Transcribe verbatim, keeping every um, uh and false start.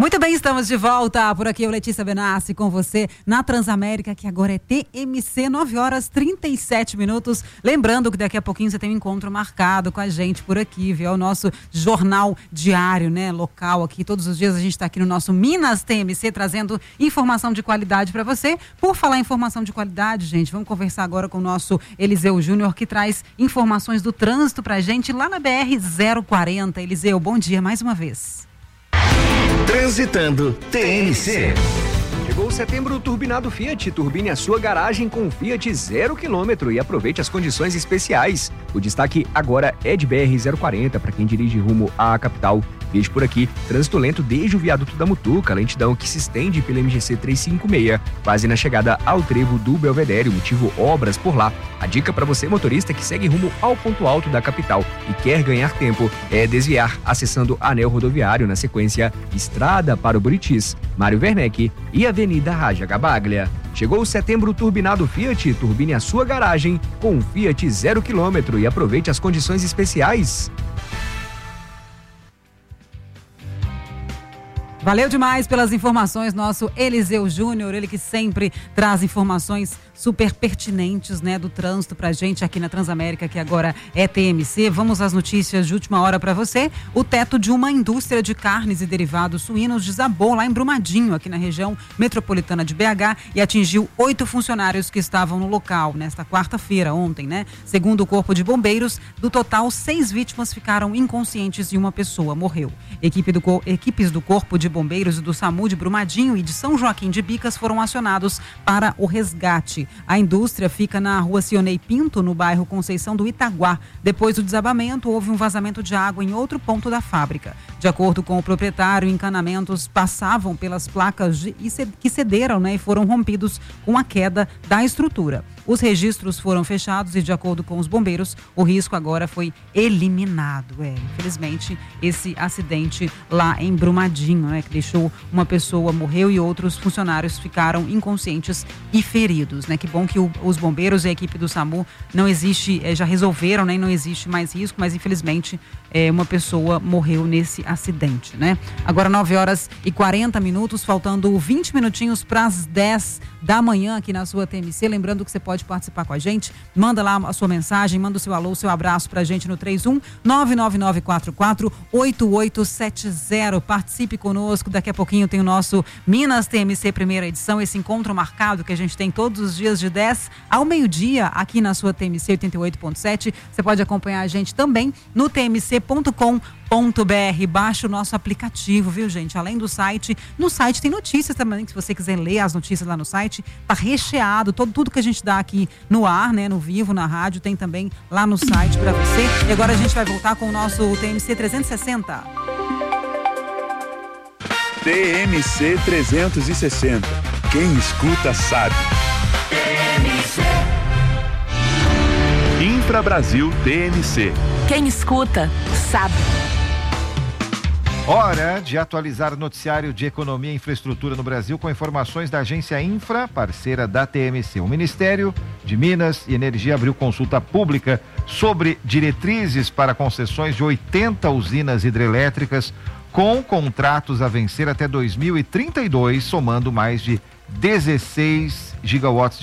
Muito bem, estamos de volta. Por aqui eu, Letícia Benassi, com você na Transamérica, que agora é T M C, nove horas e trinta e sete minutos. Lembrando que daqui a pouquinho você tem um encontro marcado com a gente por aqui, viu? É o nosso jornal diário, né? Local aqui. Todos os dias a gente está aqui no nosso Minas T M C, trazendo informação de qualidade para você. Por falar em informação de qualidade, gente, vamos conversar agora com o nosso Eliseu Júnior, que traz informações do trânsito para a gente lá na B R zero quarenta. Eliseu, bom dia mais uma vez. Transitando T M C. Chegou o setembro turbinado Fiat. Turbine a sua garagem com Fiat zero quilômetro e aproveite as condições especiais. O destaque agora é de B R zero quarenta para quem dirige rumo à capital. Veja por aqui, trânsito lento desde o viaduto da Mutuca, lentidão que se estende pela M G C trezentos e cinquenta e seis, quase na chegada ao trevo do Belvedere, motivo obras por lá. A dica para você, motorista, que segue rumo ao ponto alto da capital e quer ganhar tempo, é desviar acessando anel rodoviário, na sequência Estrada para o Buritis, Mário Werneck e Avenida Raja Gabaglia. Chegou o setembro turbinado Fiat. Turbine a sua garagem com Fiat zero quilômetro e aproveite as condições especiais. Valeu demais pelas informações, nosso Eliseu Júnior, ele que sempre traz informações super pertinentes, né, do trânsito pra gente aqui na Transamérica, que agora é T M C. Vamos às notícias de última hora para você. O teto de uma indústria de carnes e derivados suínos desabou lá em Brumadinho, aqui na região metropolitana de B H, e atingiu oito funcionários que estavam no local nesta quarta-feira, ontem, né? Segundo o Corpo de Bombeiros, do total, seis vítimas ficaram inconscientes e uma pessoa morreu. Equipe do, equipes do Corpo de Bombeiros e do SAMU de Brumadinho e de São Joaquim de Bicas foram acionados para o resgate. A indústria fica na rua Cionei Pinto, no bairro Conceição do Itaguá. Depois do desabamento, houve um vazamento de água em outro ponto da fábrica. De acordo com o proprietário, encanamentos passavam pelas placas de, que cederam, né, e foram rompidos com a queda da estrutura. Os registros foram fechados e, de acordo com os bombeiros, o risco agora foi eliminado. É, infelizmente, esse acidente lá em Brumadinho, né, que deixou uma pessoa morreu e outros funcionários ficaram inconscientes e feridos, né? Que bom que o, os bombeiros e a equipe do SAMU não existe, é, já resolveram, né? Não existe mais risco, mas infelizmente é, uma pessoa morreu nesse acidente, né? Agora nove horas e quarenta minutos, faltando vinte minutinhos para as dez da manhã aqui na sua T M C. Lembrando que você pode participar com a gente, manda lá a sua mensagem, manda o seu alô, o seu abraço pra gente no três um nove nove nove quatro quatro oito oito sete zero. Participe conosco, daqui a pouquinho tem o nosso Minas T M C primeira edição, esse encontro marcado que a gente tem todos os dias de dez ao meio-dia aqui na sua T M C oitenta e oito ponto sete. Você pode acompanhar a gente também no t m c ponto com ponto b r. Baixa o nosso aplicativo, viu, gente? Além do site, no site tem notícias também, se você quiser ler as notícias lá no site, tá recheado, todo, tudo que a gente dá aqui no ar, né, no vivo, na rádio, tem também lá no site para você. E agora a gente vai voltar com o nosso T M C trezentos e sessenta. T M C trezentos e sessenta. Quem escuta sabe. T M C. Infra Brasil T M C. Quem escuta sabe. Hora de atualizar o noticiário de economia e infraestrutura no Brasil com informações da agência Infra, parceira da T M C. O Ministério de Minas e Energia abriu consulta pública sobre diretrizes para concessões de oitenta usinas hidrelétricas com contratos a vencer até dois mil e trinta e dois, somando mais de dezesseis gigawatts de